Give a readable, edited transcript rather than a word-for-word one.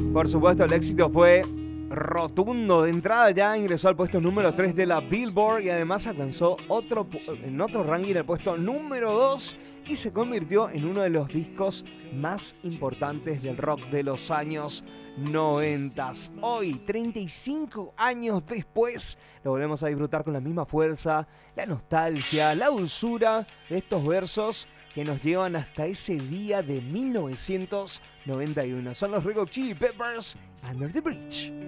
Por supuesto, el éxito fue rotundo. De entrada ya ingresó al puesto número 3 de la Billboard y además alcanzó en otro ranking el puesto número 2 y se convirtió en uno de los discos más importantes del rock de los años 90. Hoy, 35 años después, lo volvemos a disfrutar con la misma fuerza, la nostalgia, la dulzura de estos versos que nos llevan hasta ese día de 1991. Son los Red Hot Chili Peppers, Under the Bridge.